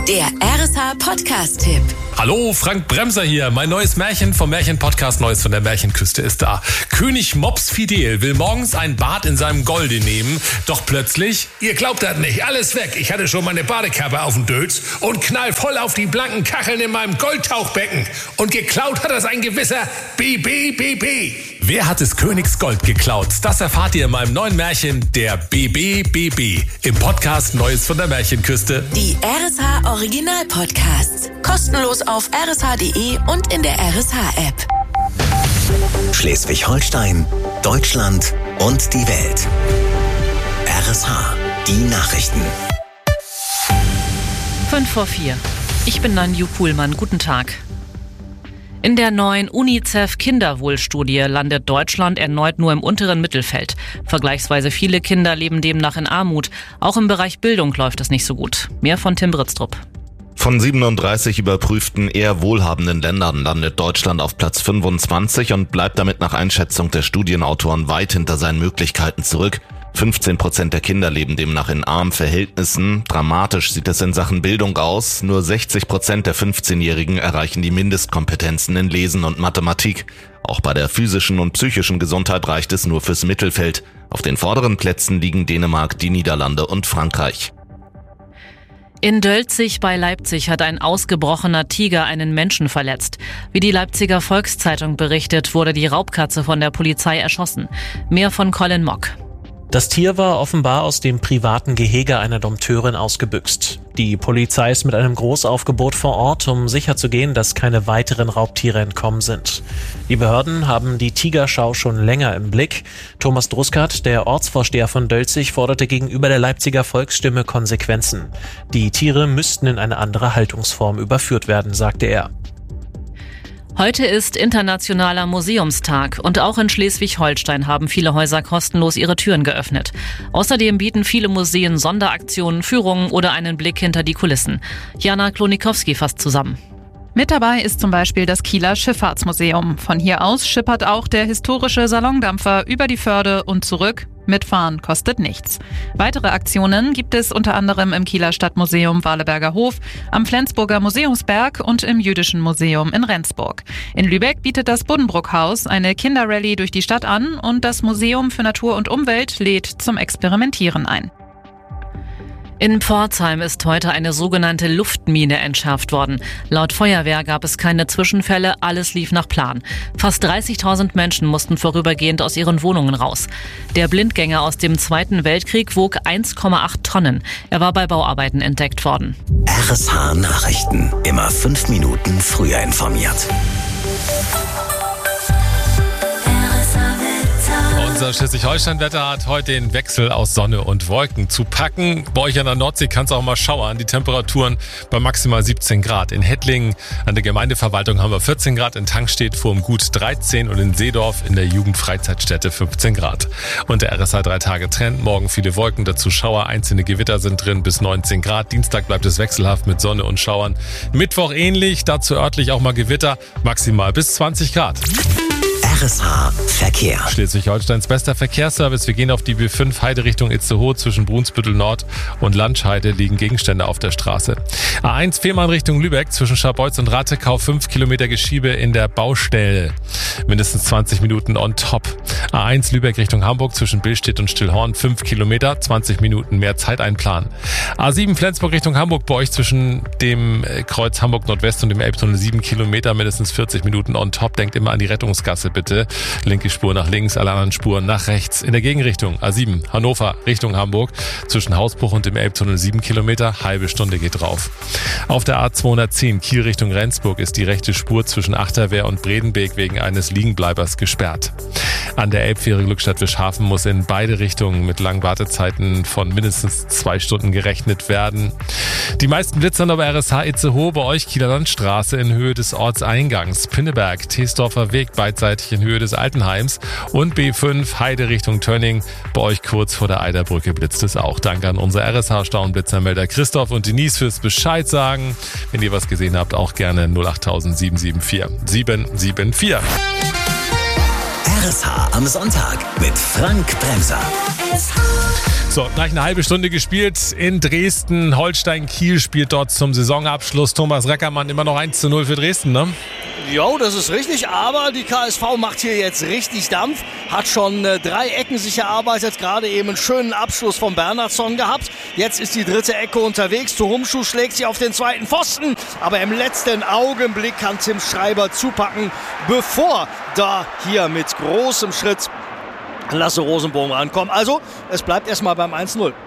Der RSH-Podcast-Tipp. Hallo, Frank Bremser hier. Mein neues Märchen vom Märchen-Podcast Neues von der Märchenküste ist da. König Mops Fidel will morgens ein Bad in seinem Golde nehmen, doch plötzlich... Ihr glaubt das nicht, alles weg. Ich hatte schon meine Badekappe auf dem Dötz und knall voll auf die blanken Kacheln in meinem Goldtauchbecken. Und geklaut hat das ein gewisser BBBB. Wer hat des Königs Gold geklaut? Das erfahrt ihr in meinem neuen Märchen, der BBBB, im Podcast Neues von der Märchenküste. Die RSH-Original-Podcasts. Kostenlos auf rsh.de und in der RSH-App. Schleswig-Holstein, Deutschland und die Welt. RSH, die Nachrichten. 5:04. Ich bin Nanju Kuhlmann. Guten Tag. In der neuen UNICEF-Kinderwohlstudie landet Deutschland erneut nur im unteren Mittelfeld. Vergleichsweise viele Kinder leben demnach in Armut. Auch im Bereich Bildung läuft es nicht so gut. Mehr von Tim Britztrup. Von 37 überprüften eher wohlhabenden Ländern landet Deutschland auf Platz 25 und bleibt damit nach Einschätzung der Studienautoren weit hinter seinen Möglichkeiten zurück. 15% der Kinder leben demnach in armen Verhältnissen. Dramatisch sieht es in Sachen Bildung aus. Nur 60% der 15-Jährigen erreichen die Mindestkompetenzen in Lesen und Mathematik. Auch bei der physischen und psychischen Gesundheit reicht es nur fürs Mittelfeld. Auf den vorderen Plätzen liegen Dänemark, die Niederlande und Frankreich. In Dölzig bei Leipzig hat ein ausgebrochener Tiger einen Menschen verletzt. Wie die Leipziger Volkszeitung berichtet, wurde die Raubkatze von der Polizei erschossen. Mehr von Colin Mock. Das Tier war offenbar aus dem privaten Gehege einer Dompteurin ausgebüxt. Die Polizei ist mit einem Großaufgebot vor Ort, um sicherzugehen, dass keine weiteren Raubtiere entkommen sind. Die Behörden haben die Tigerschau schon länger im Blick. Thomas Druskert, der Ortsvorsteher von Dölzig, forderte gegenüber der Leipziger Volksstimme Konsequenzen. Die Tiere müssten in eine andere Haltungsform überführt werden, sagte er. Heute ist Internationaler Museumstag und auch in Schleswig-Holstein haben viele Häuser kostenlos ihre Türen geöffnet. Außerdem bieten viele Museen Sonderaktionen, Führungen oder einen Blick hinter die Kulissen. Jana Klonikowski fasst zusammen. Mit dabei ist zum Beispiel das Kieler Schifffahrtsmuseum. Von hier aus schippert auch der historische Salondampfer über die Förde und zurück. Mitfahren kostet nichts. Weitere Aktionen gibt es unter anderem im Kieler Stadtmuseum Waleberger Hof, am Flensburger Museumsberg und im Jüdischen Museum in Rendsburg. In Lübeck bietet das Buddenbrook-Haus eine Kinderrallye durch die Stadt an und das Museum für Natur und Umwelt lädt zum Experimentieren ein. In Pforzheim ist heute eine sogenannte Luftmine entschärft worden. Laut Feuerwehr gab es keine Zwischenfälle, alles lief nach Plan. Fast 30.000 Menschen mussten vorübergehend aus ihren Wohnungen raus. Der Blindgänger aus dem Zweiten Weltkrieg wog 1,8 Tonnen. Er war bei Bauarbeiten entdeckt worden. RSH Nachrichten. Immer 5 Minuten früher informiert. Unser Schleswig-Holstein-Wetter hat heute den Wechsel aus Sonne und Wolken zu packen. Bei euch an der Nordsee kann es auch mal schauern. Die Temperaturen bei maximal 17 Grad. In Hettlingen an der Gemeindeverwaltung haben wir 14 Grad, in Tankstedt vor dem Gut 13 und in Seedorf in der Jugendfreizeitstätte 15 Grad. Und der RSH 3-Tage-Trend. Morgen viele Wolken, dazu Schauer. Einzelne Gewitter sind drin bis 19 Grad. Dienstag bleibt es wechselhaft mit Sonne und Schauern. Mittwoch ähnlich, dazu örtlich auch mal Gewitter. Maximal bis 20 Grad. RSH Verkehr. Schleswig-Holsteins bester Verkehrsservice. Wir gehen auf die B5 Heide Richtung Itzehoe. Zwischen Brunsbüttel Nord und Landscheide liegen Gegenstände auf der Straße. A1 Fehmarn Richtung Lübeck. Zwischen Scharbeutz und Rattekau 5 Kilometer Geschiebe in der Baustelle. Mindestens 20 Minuten on top. A1 Lübeck Richtung Hamburg. Zwischen Billstedt und Stillhorn 5 Kilometer. 20 Minuten mehr Zeit einplanen. A7 Flensburg Richtung Hamburg. Bei euch zwischen dem Kreuz Hamburg Nordwest und dem Elbtunnel 7 Kilometer. Mindestens 40 Minuten on top. Denkt immer an die Rettungsgasse bitte. Linke Spur nach links, alle anderen Spuren nach rechts. In der Gegenrichtung A7 Hannover Richtung Hamburg. Zwischen Hausbruch und dem Elbtunnel 7 Kilometer. Halbe Stunde geht drauf. Auf der A210 Kiel Richtung Rendsburg ist die rechte Spur zwischen Achterwehr und Bredenbeek wegen eines Liegenbleibers gesperrt. An der Elbfähre Glückstadt-Wischhafen muss in beide Richtungen mit langen Wartezeiten von mindestens 2 Stunden gerechnet werden. Die meisten Blitzern aber RSH Itzehoe bei euch Kieler Landstraße in Höhe des Ortseingangs. Pinneberg, Teesdorfer Weg beidseitig in Höhe des Altenheims und B5 Heide Richtung Tönning. Bei euch kurz vor der Eiderbrücke blitzt es auch. Danke an unser RSH-Stauenblitzermelder Christoph und Denise fürs Bescheid sagen. Wenn ihr was gesehen habt, auch gerne 08000 774 774. RSH am Sonntag mit Frank Bremser. So, gleich eine halbe Stunde gespielt in Dresden. Holstein Kiel spielt dort zum Saisonabschluss. Thomas Reckermann immer noch 1:0 für Dresden, ne? Jo, das ist richtig, aber die KSV macht hier jetzt richtig Dampf, hat schon 3 Ecken sich erarbeitet, gerade eben einen schönen Abschluss von Bernhardsson gehabt. Jetzt ist die dritte Ecke unterwegs, Tuhumschuh schlägt sie auf den zweiten Pfosten, aber im letzten Augenblick kann Tim Schreiber zupacken, bevor da hier mit großem Schritt Lasse Rosenbogen rankommt. Also, es bleibt erstmal beim 1:0.